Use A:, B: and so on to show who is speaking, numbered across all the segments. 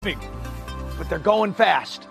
A: limping, but they're going fast.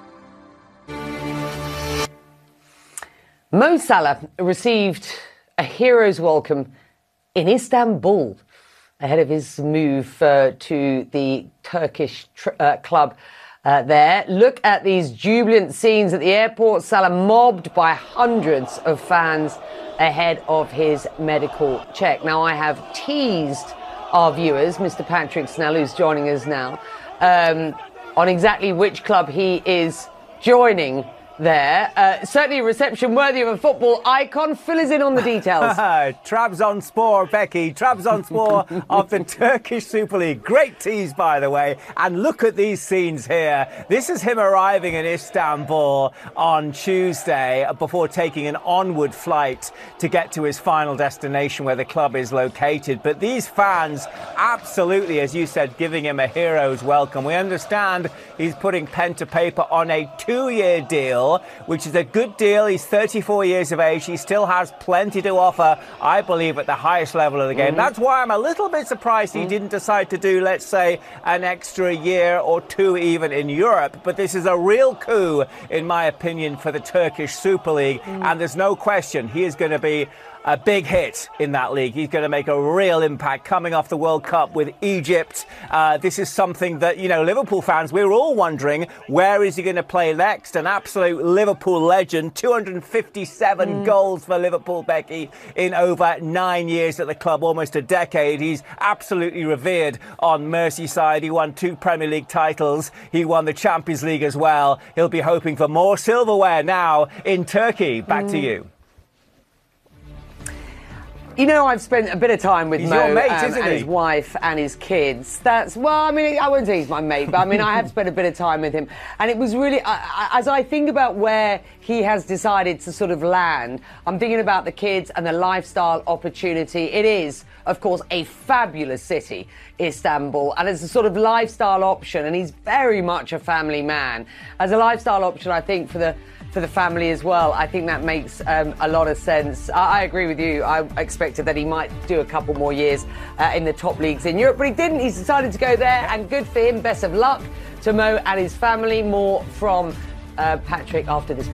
B: Mo Salah received a hero's welcome in Istanbul ahead of his move to the Turkish club there. Look at these jubilant scenes at the airport. Salah mobbed by hundreds of fans ahead of his medical check. Now, I have teased our viewers, Mr. Patrick Snell, who's joining us now, on exactly which club he is joining there. Certainly a reception worthy of a football icon. Fill us in on the details.
C: Trabzonspor, Becky. Trabzonspor of the Turkish Super League. Great tease, by the way. And look at these scenes here. This is him arriving in Istanbul on Tuesday before taking an onward flight to get to his final destination where the club is located. But these fans absolutely, as you said, giving him a hero's welcome. We understand he's putting pen to paper on a 2-year deal, which is a good deal. He's 34 years of age. He still has plenty to offer, I believe, at the highest level of the game. That's why I'm a little bit surprised he didn't decide to do, let's say, an extra year or two even in Europe. But this is a real coup, in my opinion, for the Turkish Super League. And there's no question he is going to be a big hit in that league. He's going to make a real impact coming off the World Cup with Egypt. This is something that, you know, Liverpool fans, we were all wondering, where is he going to play next? An absolute Liverpool legend, 257 goals for Liverpool, Becky, in over 9 years at the club, almost a decade. He's absolutely revered on Merseyside. He won 2 Premier League titles. He won the Champions League as well. He'll be hoping for more silverware now in Turkey. Back to you.
B: You know, I've spent a bit of time with
C: He's
B: Mo
C: your mate,
B: and
C: isn't he?
B: his wife and his kids. That's, well, I mean, I wouldn't say he's my mate, but I mean, I have spent a bit of time with him. And it was really, as I think about where he has decided to sort of land, I'm thinking about the kids and the lifestyle opportunity. It is, of course, a fabulous city, Istanbul, and as a sort of lifestyle option, and he's very much a family man. As a lifestyle option, I think, for the family as well, I think that makes a lot of sense. I agree with you. I expected that he might do a couple more years in the top leagues in Europe, but he didn't. He's decided to go there, and good for him. Best of luck to Mo and his family. More from Patrick after this.